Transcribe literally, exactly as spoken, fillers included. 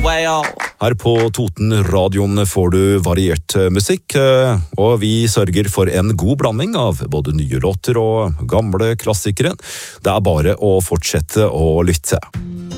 whale. Her på Toten-radioen får du variert musikk, og vi sørger for en god blanding av både nye låter og gamle klassikere. Det er bare å fortsette å lytte.